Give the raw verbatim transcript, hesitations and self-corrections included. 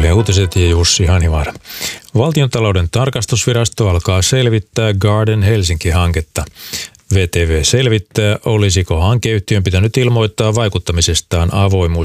Yle Uutiset ja Jussi Hanivaara. Valtiontalouden tarkastusvirasto alkaa selvittää Garden Helsinki-hanketta. V T V selvittää, olisiko hankeyhtiön pitänyt ilmoittaa vaikuttamisestaan avoimuus